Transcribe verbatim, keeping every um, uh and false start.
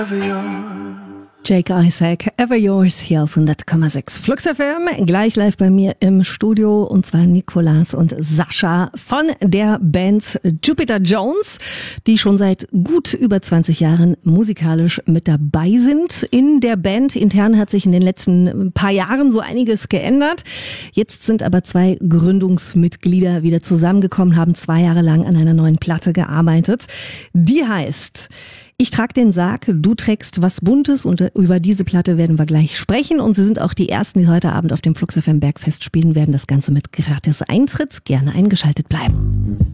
Jake Isaac, Ever Yours, hier auf hundert Komma sechs Flux F M. Gleich live bei mir im Studio, und zwar Nicolas und Sascha von der Band Jupiter Jones, die schon seit gut über zwanzig Jahren musikalisch mit dabei sind. In der Band intern hat sich in den letzten paar Jahren so einiges geändert. Jetzt sind aber zwei Gründungsmitglieder wieder zusammengekommen, haben zwei Jahre lang an einer neuen Platte gearbeitet. Die heißt Ich trag den Sarg, du trägst was Buntes, und über diese Platte werden wir gleich sprechen. Und sie sind auch die ersten, die heute Abend auf dem Flux F M Bergfest spielen werden. Das Ganze mit gratis Eintritt. Gerne eingeschaltet bleiben.